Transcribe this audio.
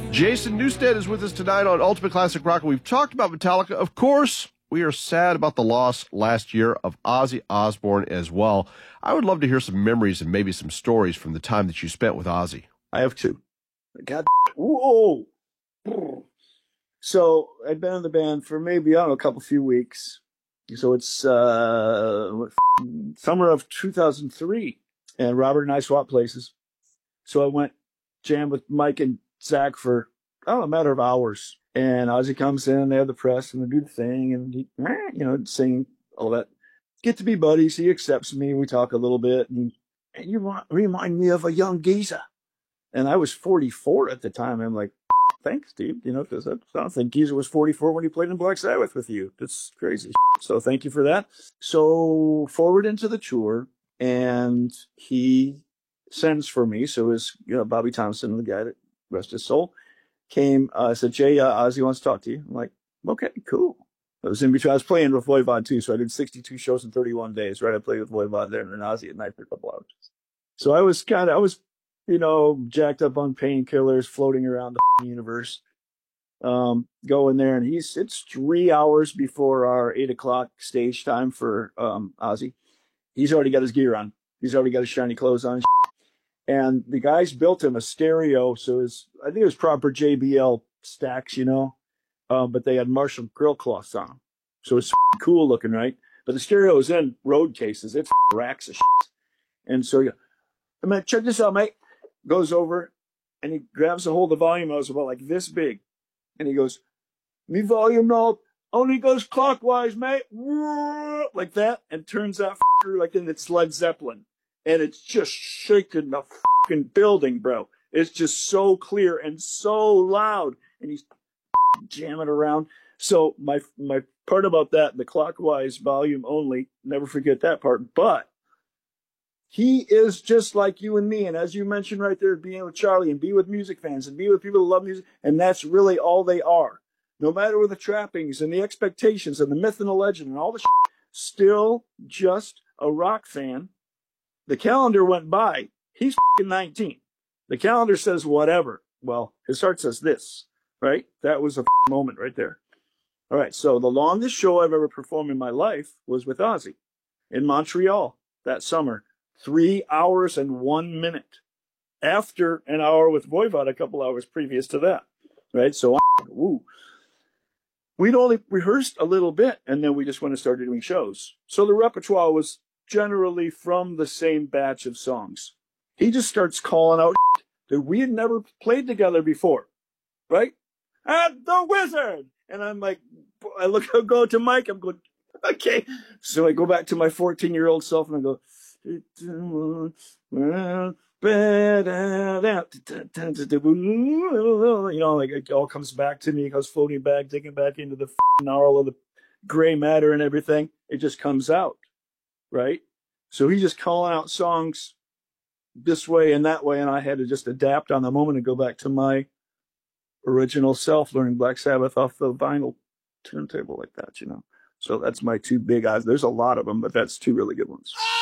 Jason Newsted is with us tonight on Ultimate Classic Rock. We've talked about Metallica. Of course, we are sad about the loss last year of Ozzy Osbourne as well. I would love to hear some memories and maybe some stories from the time that you spent with Ozzy. I have two. God, whoa. So I've been in the band for maybe, I don't know, few weeks. So it's summer of 2003, and Robert and I swapped places. So I went jam with Mike and Zach for, I don't know, a matter of hours. And Ozzy comes in, they have the press, and they do the thing, and he, sing, all that. Get to be buddies. He accepts me. We talk a little bit, and you remind me of a young geezer. And I was 44 at the time. I'm like, thanks, dude. Because I don't think Geezer was 44 when he played in Black Sabbath with you. That's crazy. So thank you for that. So forward into the tour, and he sends for me. So his, Bobby Thompson, the guy that rest his soul, came, said, Jay, Ozzy wants to talk to you. I'm like, okay, cool. I was in between. I was playing with Voivod too. So I did 62 shows in 31 days, right? I played with Voivod there and then Ozzy at night for a couple hours. So I was jacked up on painkillers, floating around the universe, going there. And it's 3 hours before our 8:00 stage time for Ozzy. He's already got his gear on. He's already got his shiny clothes on. And the guys built him a stereo. So I think it was proper JBL stacks, but they had Marshall grill cloths on them. So it's cool looking, right? But the stereo is in road cases. It's racks of shit. And so, man, check this out, mate. Goes over and he grabs a hold of the volume. I was about like this big. And he goes, me volume knob only goes clockwise, mate. Like that. And turns that like in it's Led Zeppelin. And it's just shaking the fucking building, bro. It's just so clear and so loud. And he's jamming around. So my part about that, the clockwise volume only, never forget that part. But he is just like you and me. And as you mentioned right there, being with Charlie and be with music fans and be with people who love music. And that's really all they are. No matter what the trappings and the expectations and the myth and the legend and all the shit, still just a rock fan. The calendar went by. He's 19. The calendar says whatever. Well, his heart says this, right? That was a moment right there. All right. So the longest show I've ever performed in my life was with Ozzy in Montreal that summer. 3 hours and 1 minute after an hour with Voivod a couple hours previous to that. Right. So, we'd only rehearsed a little bit and then we just went and started doing shows. So the repertoire was generally from the same batch of songs. He just starts calling out that we had never played together before. Right. And the Wizard. And I'm like, I go to Mike. I'm going, okay. So I go back to my 14-year-old self and I go, like it all comes back to me. It goes floating back, digging back into the gnarl of the gray matter and everything. It just comes out, right? So he's just calling out songs this way and that way, and I had to just adapt on the moment and go back to my original self, learning Black Sabbath off the vinyl turntable like that, So that's my two big eyes. There's a lot of them, but that's two really good ones.